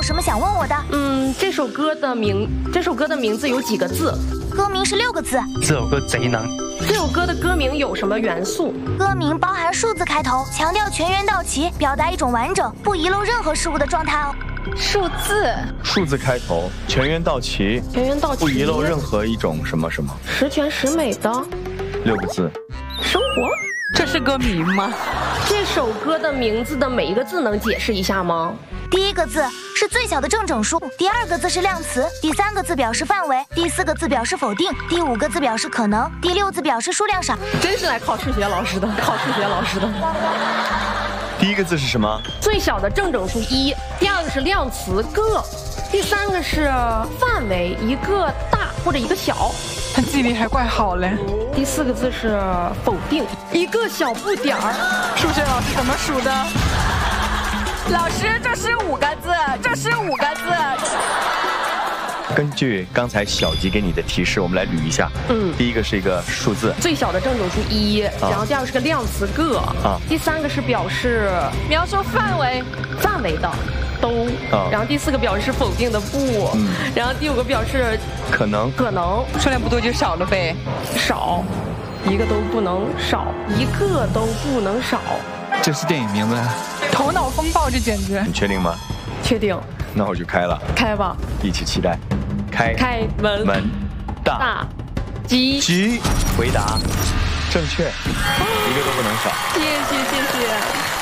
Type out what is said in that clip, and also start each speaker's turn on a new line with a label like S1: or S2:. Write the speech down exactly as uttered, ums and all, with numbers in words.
S1: 什么想问我的？
S2: 嗯，这首歌的名，这首歌的名字有几个字？
S1: 歌名是六个字。
S3: 这首歌贼难。
S2: 这首歌的歌名有什么元素？
S1: 歌名包含数字开头，强调全员到齐，表达一种完整、不遗漏任何事物的状态哦。
S4: 数字，
S5: 数字开头，全员到齐，
S2: 全员到齐，
S5: 不遗漏任何一种什么什么，
S2: 十全十美的
S5: 六个字。
S2: 生活。
S4: 这是歌名吗？
S2: 这首歌的名字的每一个字能解释一下吗？
S1: 第一个字是最小的正整数，第二个字是量词，第三个字表示范围，第四个字表示否定，第五个字表示可能，第六字表示数量少。
S2: 真是来考数学老师的，考数学老师的。
S5: 第一个字是什么？
S2: 最小的正整数一，第二个是量词个，第三个是范围，一个大或者一个小。
S4: 他记忆力还怪好嘞。
S2: 第四个字是否定，一个小不点儿。
S4: 数学老师怎么数的？老师，这是五个字，这是五个字。
S5: 根据刚才小吉给你的提示，我们来捋一下。嗯，第一个是一个数字，
S2: 最小的正整数一，啊、然后第二个是个量词个，啊，第三个是表示描述范围范围的都，啊，然后第四个表示否定的不，嗯，然后第五个表示
S5: 可能
S2: 可能，
S4: 数量不多就少了呗，
S2: 少，一个都不能少，一个都不能少。
S3: 这是电影名字。
S4: 头脑风暴，这简直。
S5: 你确定吗？
S2: 确定。
S5: 那我就开了。
S2: 开吧。
S5: 一起期待。开
S2: 开门
S5: 门大
S2: 大吉
S5: 吉，回答正确，一个都不能少。
S2: 谢谢谢谢。